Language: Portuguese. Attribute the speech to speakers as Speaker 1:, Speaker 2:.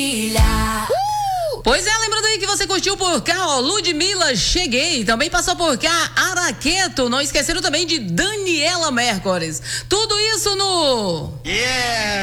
Speaker 1: Pois é, lembrando aí que você curtiu por cá, ó, Ludmilla, Cheguei, também passou por cá, Araqueto, não esqueceram também de Daniela Mercury. Tudo isso no...